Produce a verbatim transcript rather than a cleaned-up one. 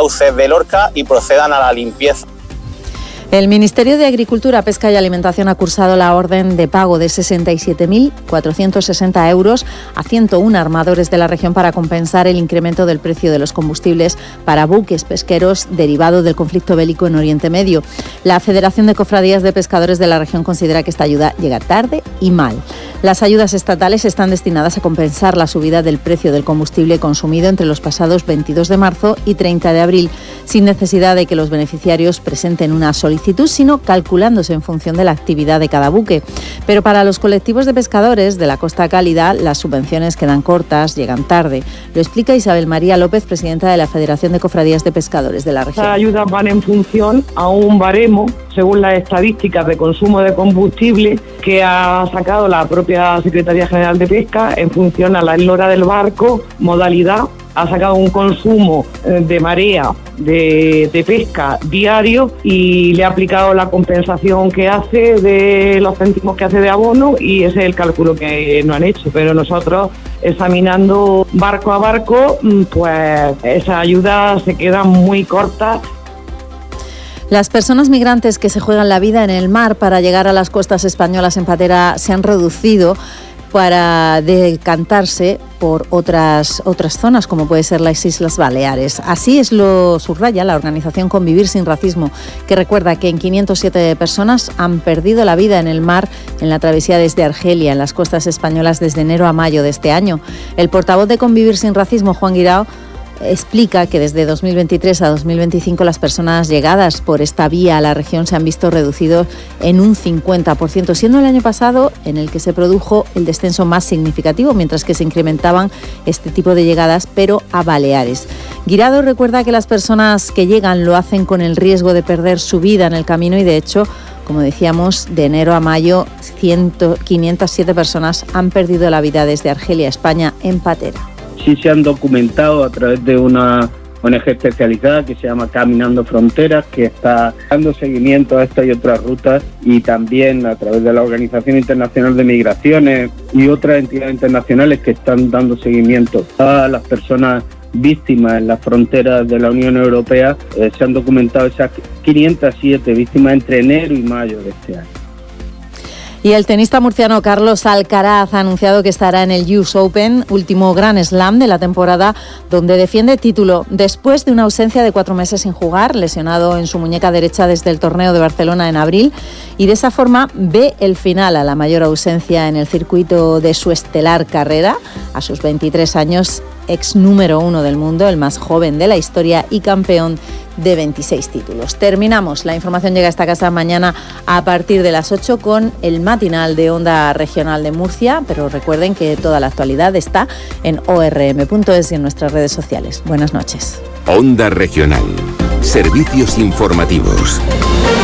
cauces de Lorca y procedan a la limpieza. El Ministerio de Agricultura, Pesca y Alimentación ha cursado la orden de pago de sesenta y siete mil cuatrocientos sesenta euros a ciento uno armadores de la región para compensar el incremento del precio de los combustibles para buques pesqueros derivado del conflicto bélico en Oriente Medio. La Federación de Cofradías de Pescadores de la región considera que esta ayuda llega tarde y mal. Las ayudas estatales están destinadas a compensar la subida del precio del combustible consumido entre los pasados veintidós de marzo y treinta de abril, sin necesidad de que los beneficiarios presenten una solicitud, sino calculándose en función de la actividad de cada buque. Pero para los colectivos de pescadores de la Costa Cálida, las subvenciones quedan cortas, llegan tarde. Lo explica Isabel María López, presidenta de la Federación de Cofradías de Pescadores de la región. Estas ayudas van en función a un baremo, según las estadísticas de consumo de combustible que ha sacado la propia Secretaría General de Pesca en función a la eslora del barco, modalidad. Ha sacado un consumo de marea de, de pesca diario y le ha aplicado la compensación que hace de los céntimos que hace de abono, y ese es el cálculo que no han hecho. Pero nosotros, examinando barco a barco, pues esas ayudas se quedan muy cortas. Las personas migrantes que se juegan la vida en el mar para llegar a las costas españolas en patera se han reducido para decantarse por otras, otras zonas, como puede ser las Islas Baleares. Así es, lo subraya la organización Convivir Sin Racismo, que recuerda que en quinientas siete personas han perdido la vida en el mar en la travesía desde Argelia, en las costas españolas, desde enero a mayo de este año. El portavoz de Convivir Sin Racismo, Juan Guirao, explica que desde dos mil veintitrés a dos mil veinticinco las personas llegadas por esta vía a la región se han visto reducidos en un cincuenta por ciento, siendo el año pasado en el que se produjo el descenso más significativo, mientras que se incrementaban este tipo de llegadas, pero a Baleares. Guirao recuerda que las personas que llegan lo hacen con el riesgo de perder su vida en el camino y, de hecho, como decíamos, de enero a mayo, quinientas siete personas han perdido la vida desde Argelia a España en patera. Sí se han documentado a través de una O N G especializada que se llama Caminando Fronteras, que está dando seguimiento a esta y otras rutas, y también a través de la Organización Internacional de Migraciones y otras entidades internacionales que están dando seguimiento a las personas víctimas en las fronteras de la Unión Europea. Eh, se han documentado esas quinientas siete víctimas entre enero y mayo de este año. Y el tenista murciano Carlos Alcaraz ha anunciado que estará en el U S Open, último Grand Slam de la temporada, donde defiende título después de una ausencia de cuatro meses sin jugar, lesionado en su muñeca derecha desde el torneo de Barcelona en abril, y de esa forma ve el final a la mayor ausencia en el circuito de su estelar carrera. A sus veintitrés años, ex número uno del mundo, el más joven de la historia y campeón de veintiséis títulos. Terminamos. La información llega a esta casa mañana a partir de las ocho con el matinal de Onda Regional de Murcia, pero recuerden que toda la actualidad está en o erre eme punto es y en nuestras redes sociales. Buenas noches. Onda Regional. Servicios informativos.